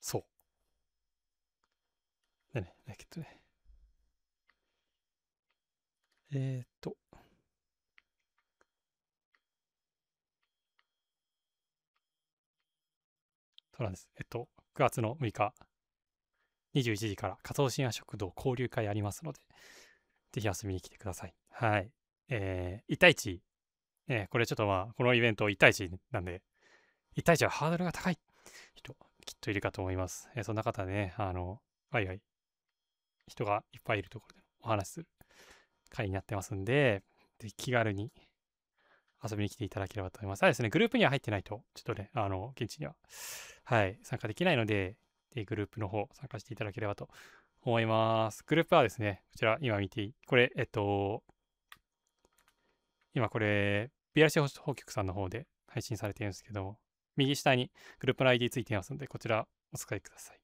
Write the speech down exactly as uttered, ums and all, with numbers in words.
そう。でね、えっとね。えー、っと。そうなんです。えっと、くがつのむいか、にじゅういちじから仮想深夜食堂交流会ありますので、ぜひ遊びに来てください。はい。えー、いち対いち、えー、これちょっとまあ、このイベントいち対いちなんで、いち対いちはハードルが高い人、きっといるかと思います。えー、そんな方でね、あの、ワイワイ、人がいっぱいいるところでお話しする会になってますんで、ぜひ気軽に遊びに来ていただければと思います。ただですね、グループには入ってないと、ちょっとね、あの、現地には、はい、参加できないので、でグループの方、参加していただければと思います。グループはですね、こちら、今見て、これ、えっと、今これ、ビーアールシー 放局さんの方で配信されているんですけども、右下にグループの アイディー ついていますので、こちらお使いください。